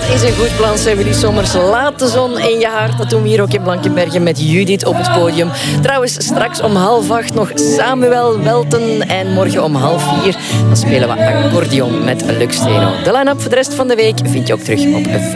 is een goed plan, zijn jullie sommers. Laat de zon in je hart. Dat doen we hier ook in Blankenbergen met Judith op het podium. Trouwens, straks om 7:30 nog Samuel Welten. En morgen om 3:30 dan spelen we accordeon met Lux Steno. De line-up voor de rest van de week vind je ook terug op